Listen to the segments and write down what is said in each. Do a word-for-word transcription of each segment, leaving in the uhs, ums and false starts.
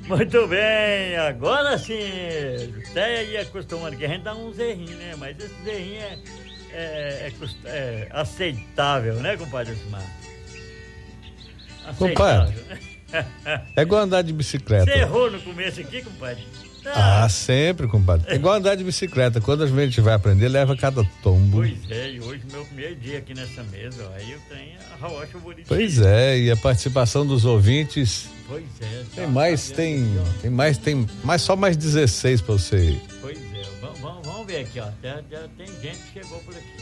Muito bem, agora sim. Até aí acostumando que a gente dá um zerrinho, né? Mas esse zerrinho é, é, é, é aceitável, né, compadre Osmar? Compadre, é igual andar de bicicleta. Você errou no começo aqui, compadre? Ah, ah sempre, compadre. É igual andar de bicicleta. Quando a gente vai aprender, leva cada tombo. Pois é, e hoje meu primeiro dia aqui nessa mesa, ó, aí eu tenho a rocha bonitinha. Pois é, e a participação dos ouvintes. Pois é. Tem mais, tem, tem mais, tem mais, só mais dezesseis pra você. Pois é, vamos, vamos ver aqui, ó. Já, já tem gente que chegou por aqui.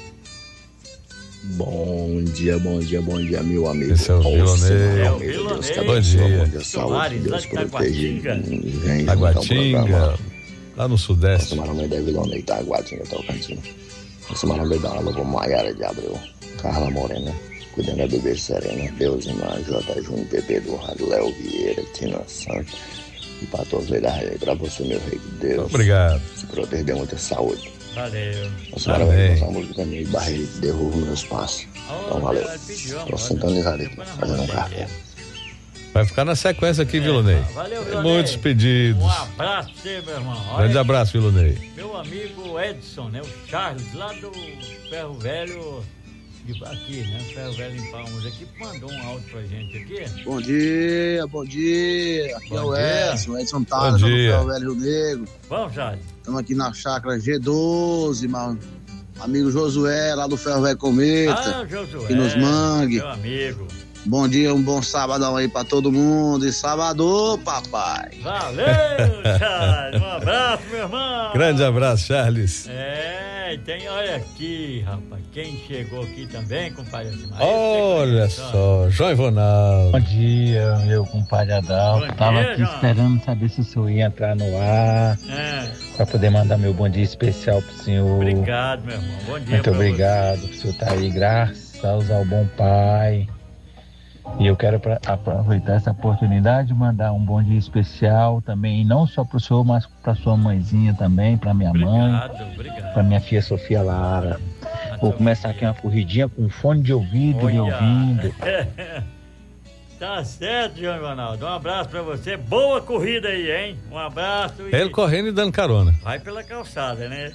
Bom dia, bom dia, bom dia, meu amigo. Esse é o Vilonei. É o Vilonei. Bom dia. Bom dia, saúde, Deus proteger. Taguatinga, lá no Sudeste. Nossa, Maramé da Vilonei, Taguatinga, Tocantins. Nossa, Maramé da Alva, Maiara de Abreu, Carla Morena, cuidando da bebê Serena, Deus, irmã, J. Júnior, bebê do Rádio, Léo Vieira, Tina Santos. E para todos os da rei, para você, meu rei de Deus. Obrigado. Se proteger, dê muita saúde. Valeu. Nossa, Maramé, essa música também, barreira, derruba o meu espaço. Então, valeu. Estou sintonizado aqui, fazendo um café. Vai ficar na sequência aqui, é, Vilonei. Valeu, Vilonei. Muitos pedidos. Um abraço pra você, meu irmão. Olha grande aqui, abraço, Vilonei. Meu amigo Edson, né? O Charles, lá do Ferro Velho, aqui, né? Ferro Velho em Palmas, aqui, mandou um áudio pra gente aqui. Bom dia, bom dia. Aqui bom é o dia. Edson, o Edson Tara, do Ferro Velho Rio Negro. Vamos, Charles. Estamos aqui na chácara G doze, meu amigo Josué, lá do Ferro Velho Cometa. Ah, Josué. Aqui nos Mangue. Meu amigo. Bom dia, um bom sabadão aí pra todo mundo. E sábado, papai. Valeu, Charles. Um abraço, meu irmão. Grande abraço, Charles. É, e tem, olha aqui, rapaz. Quem chegou aqui também, compadre Adalto? Olha só, João Ivonaldo. Bom dia, meu compadre Adalto. Tava aqui João. esperando saber se o senhor ia entrar no ar. É. Pra poder mandar meu bom dia especial pro senhor. Obrigado, meu irmão. Bom dia. Muito obrigado por o senhor estar aí, graças ao bom pai. E eu quero pra, aproveitar essa oportunidade de mandar um bom dia especial também, não só para o senhor, mas para sua mãezinha também, para minha obrigado, mãe, para minha filha Sofia Lara. Vou começar aqui uma corridinha com fone de ouvido, me ouvindo. Tá certo, João Ronaldo. Um abraço para você. Boa corrida aí, hein? Um abraço. E... ele correndo e dando carona. Vai pela calçada, né?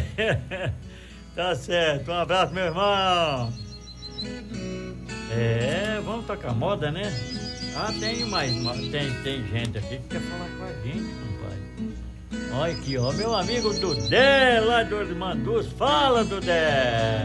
Tá certo. Um abraço, meu irmão. É, vamos tocar moda, né? Ah, tem mais, tem, tem gente aqui que quer falar com a gente, compadre. Olha aqui, ó, meu amigo Dudé, lá do Irmanduz. Fala, Dudé!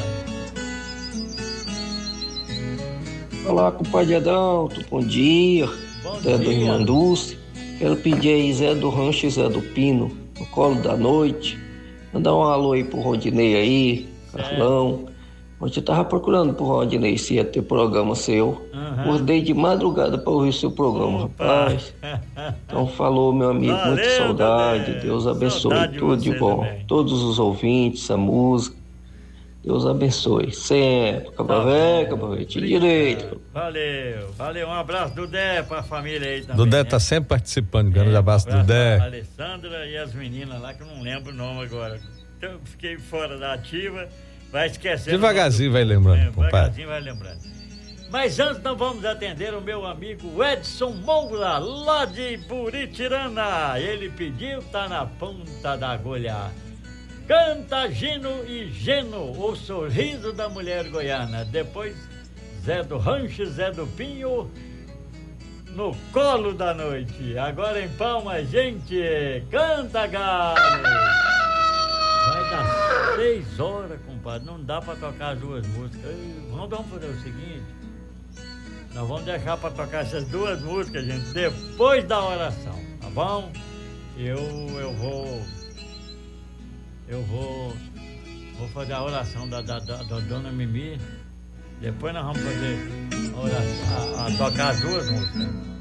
Olá, compadre Adalto, bom dia. Bom Zé dia. do Irmanduz. Quero pedir aí Zé do Rancho e Zé do Pino, no colo da noite. Mandar um alô aí pro Rondinei aí, Carlão. Ontem eu tava procurando pro Rodney se ia ter programa seu. Uhum. Acordei de madrugada pra ouvir seu programa, opa, rapaz. Então falou, meu amigo, valeu, muita saudade. Também. Deus abençoe, saudade tudo de, de bom. Também. Todos os ouvintes, a música. Deus abençoe. Sempre. Cabavé, cabavé, direito. Valeu, valeu. Um abraço do Dé pra família aí também. Dudé né? tá sempre participando. Grande é, abraço, um abraço do Dé. A Alessandra e as meninas lá, que eu não lembro o nome agora. Então, eu fiquei fora da ativa. Vai esquecer. Devagarzinho vai lembrando, é, devagarzinho vai lembrando. Mas antes nós vamos atender o meu amigo Edson Moura, lá de Buritirana. Ele pediu, tá na ponta da agulha. Canta Gino e Geno, o sorriso da mulher goiana. Depois Zé do Rancho, Zé do Pinho, no colo da noite. Agora em Palmas, gente, canta, galo. Vai dar seis horas, compadre. Não dá pra tocar as duas músicas. Vamos, vamos fazer o seguinte. Nós vamos deixar pra tocar essas duas músicas, gente, depois da oração, tá bom? Eu, eu vou... Eu vou... Vou fazer a oração da, da, da, da Dona Mimi. Depois nós vamos fazer a, oração, a, a tocar as duas músicas.